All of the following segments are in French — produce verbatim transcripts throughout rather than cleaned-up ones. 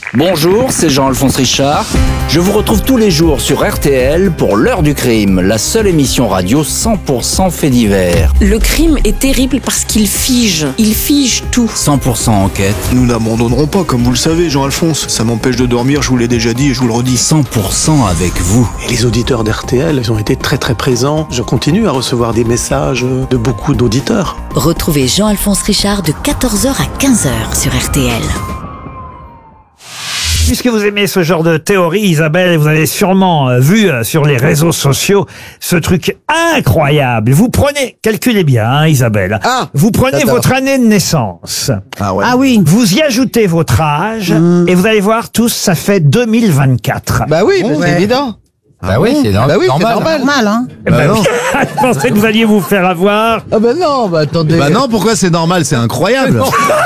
Bonjour, c'est Jean-Alphonse Richard. Je vous retrouve tous les jours sur R T L pour l'heure du crime, la seule émission radio cent pour cent fait divers. Le crime est terrible parce qu'il fige, il fige tout. cent pour cent enquête. Nous n'abandonnerons pas, comme vous le savez, Jean-Alphonse. Ça m'empêche de dormir, je vous l'ai déjà dit et je vous le redis. cent pour cent avec vous. Et les auditeurs d'R T L, ils ont été très très présents. Je continue à recevoir des messages de beaucoup d'auditeurs. Retrouvez Jean-Alphonse Richard de quatorze heures à quinze heures sur R T L. Puisque vous aimez ce genre de théorie, Isabelle, vous avez sûrement euh, vu euh, sur les réseaux sociaux ce truc incroyable. Vous prenez, calculez bien, hein, Isabelle. Ah, vous prenez attends. votre année de naissance. Ah ouais. Ah oui. Vous y ajoutez votre âge Mmh. et vous allez voir tous, ça fait deux mille vingt-quatre. Bah oui, Bon, mais c'est ouais. évident. Bah oui, c'est no- Bah oui, c'est normal. normal. normal hein. Eh ben, Bah non. je pensais que vous alliez vous faire avoir. Ah bah non, bah attendez. Bah non, pourquoi c'est normal? C'est incroyable.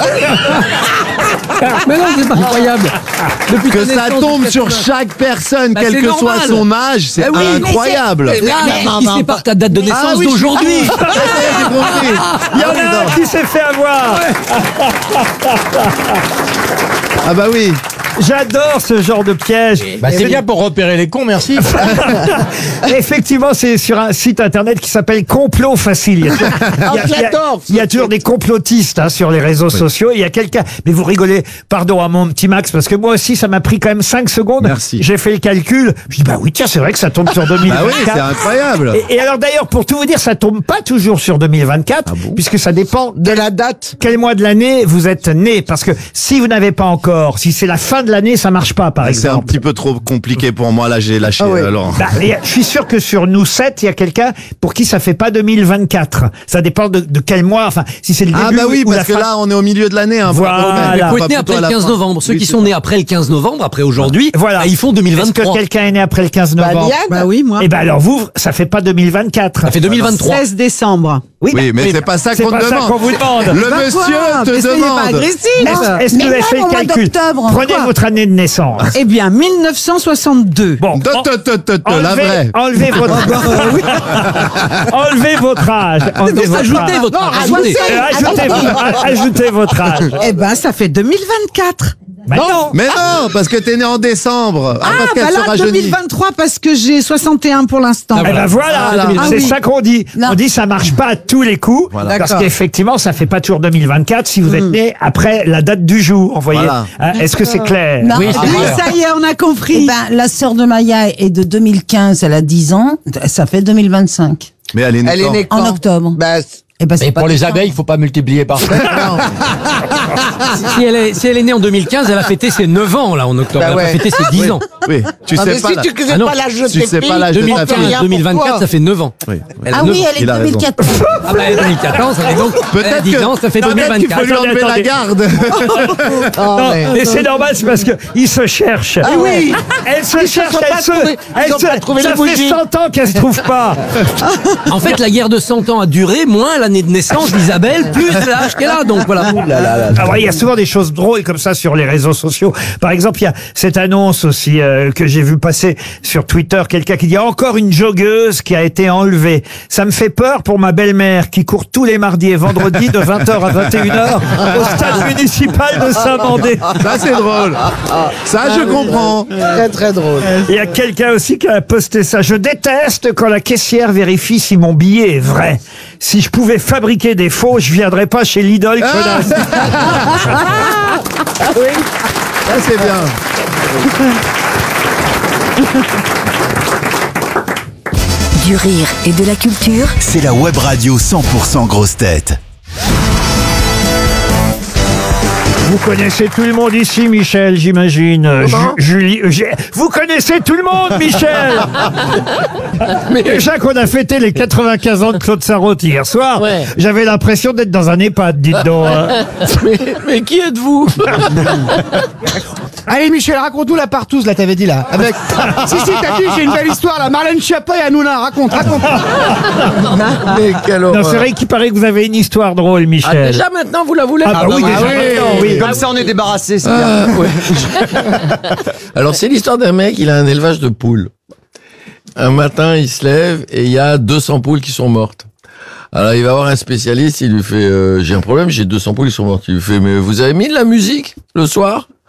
Mais non, c'est pas incroyable. Depuis Que ta ça naissance tombe jusqu'à sur maintenant. chaque personne, Bah, quel c'est que normal. soit son âge, c'est Ah oui, mais incroyable. Mais là, qui sépare ta date de naissance Ah oui, d'aujourd'hui. je comprends. Ça y est, j'ai compris. Il y en a un qui s'est fait avoir. Ah bah oui. J'adore ce genre de piège. Bah, c'est bien pour repérer les cons, merci. Effectivement, c'est sur un site internet qui s'appelle Complot Facile. Il y a, toujours- il y a- il y a- il y a toujours des complotistes hein, sur les réseaux sociaux. Il y a quelqu'un, mais vous rigolez, pardon à mon petit Max, parce que moi aussi, ça m'a pris quand même cinq secondes. Merci. J'ai fait le calcul. Je dis, bah oui, tiens, c'est vrai que ça tombe sur deux mille vingt-quatre. Bah oui, c'est incroyable. Et, et alors d'ailleurs, pour tout vous dire, ça tombe pas toujours sur deux mille vingt-quatre, puisque ça dépend De la date. quel mois de l'année vous êtes né. Parce que si vous n'avez pas encore, si c'est la fin de l'année, ça marche pas, par C'est un exemple. petit peu trop compliqué pour moi, là j'ai lâché Ah ouais. euh, Laurent. Bah, et je suis sûr que sur nous sept, il y a quelqu'un pour qui ça fait pas deux mille vingt-quatre. Ça dépend de, de quel mois, enfin, si c'est le début Ah bah oui, ou la parce que fin. là on est au milieu de l'année. Hein, Voilà. bravo, Ah, mais là. Il faut pas être né plutôt après à le la quinze fin. novembre. Ceux Oui, qui c'est sont ça. nés après le quinze novembre, après aujourd'hui, Voilà. bah, ils font deux mille Est-ce que vingt-trois. quelqu'un est né après le quinze Bah novembre? Liane. Bah oui, moi. Eh ben alors vous, ça fait pas deux mille vingt-quatre. Ça fait deux mille vingt-trois. seize décembre. Oui, Oui, mais oui, c'est pas ça c'est qu'on pas te ça demande. qu'on vous demande. Le Bah monsieur quoi, te mais soyez pas demande. agressif. Est-ce est-ce que Mais vous avez même fait au le mois calcul? d'octobre, Prenez quoi. votre année de naissance. Eh bien, mille neuf cent soixante-deux. Bon, Te- te- te- te- te, la enlevez, vraie. enlevez votre enlevez votre âge. Enlevez Donc votre ajoutez âge. votre Non, âge, ajoutez. Euh, ajoutez, a- ajoutez votre âge. Eh ben, ça fait deux mille vingt-quatre. Bah non. Mais non, parce que t'es né en décembre. Ah, Ah, parce qu'elle bah se là, rajeunit. deux mille vingt-trois parce que j'ai soixante et un pour l'instant. Eh ben voilà, Voilà. c'est Ah oui. ça qu'on dit. Non. On dit ça marche pas à tous les coups, Voilà. parce D'accord. qu'effectivement ça fait pas toujours deux mille vingt-quatre si vous êtes né après la date du jour. Vous voyez, Voilà. Hein, est-ce que c'est clair? Non. Oui, Oui, c'est clair. ça y est, on a compris. Eh ben, la sœur de Maya est de deux mille quinze, elle a dix ans, ça fait deux mille vingt-cinq. Mais elle est née Elle est quand née En quand octobre. Bah, Eh ben, c'est Et pas pour les décembre. abeilles, il faut pas multiplier par sept. non. Si elle est, si elle est née en deux mille quinze, elle a fêté ses neuf ans, là, en octobre. Bah elle a ouais. pas fêté ses dix ans. Oui, tu Ah, sais mais pas. si là. tu sais Ah non, pas l'âge de tu tes sais pas filles, l'âge de ta deux mille quinze, fille. deux mille vingt-quatre, ça fait neuf ans. Oui. Elle a Ah neuf oui, ans. elle est Il a raison. deux mille quatorze. Ah bah, deux mille quatorze, elle est donc, elle a Peut-être dix que ans, ça fait peut-être qu'il faut deux mille vingt-quatre. lui enlever la Attendez, garde. Oh, Non, mais- mais c'est normal, c'est parce que ils se cherchent. Ah oui. Elle se Ils se cherche, sont elle pas se, trouvés. Ils elle ont se, pas trouvé ça les fait bougies. cent ans qu'elle se trouve pas. En fait, la guerre de cent ans a duré, moins l'année de naissance d'Isabelle, plus l'âge qu'elle a, donc voilà. Ah ouais, il y a souvent des choses drôles comme ça sur les réseaux sociaux. Par exemple, il y a cette annonce aussi euh, que j'ai vu passer sur Twitter, quelqu'un qui dit encore une joggeuse qui a été enlevée. Ça me fait peur pour ma belle-mère qui court tous les mardis et vendredis de vingt heures à vingt et une heures au stade municipal de Saint-Mandé. Ça c'est drôle. Ça je comprends. Très très drôle. Il y a quelqu'un aussi qui a posté ça. Je déteste quand la caissière vérifie si mon billet est vrai. Si je pouvais fabriquer des faux, je viendrais pas chez Lidl, connasse. Ça c'est bien. Du rire et de la culture, C'est la web radio cent pour cent grosse tête. Vous connaissez tout le monde ici, Michel, j'imagine. Euh, Ju- Julie, euh, j'ai- vous connaissez tout le monde, Michel. Déjà qu'on a fêté les quatre-vingt-quinze ans de Claude Sarraute hier soir, Ouais. j'avais l'impression d'être dans un EHPAD, dites donc. hein. mais, mais qui êtes-vous? Allez Michel, raconte-nous la partouze, là t'avais dit là. Avec... si si t'as dit, j'ai une belle histoire là. Marlène Schiappa et Hanouna, raconte, raconte. Mais quelle Non, horreur. c'est vrai qu'il paraît que vous avez une histoire drôle, Ah, Michel. déjà maintenant vous la voulez? Ah bah oui, déjà maintenant, oui. Comme ça on est débarrassé, c'est Ah, ouais. Alors c'est l'histoire d'un mec, il a un élevage de poules. Un matin, il se lève et il y a deux cents poules qui sont mortes. Alors il va voir un spécialiste, il lui fait euh, j'ai un problème, j'ai deux cents poules qui sont mortes. Il lui fait mais vous avez mis de la musique le soir?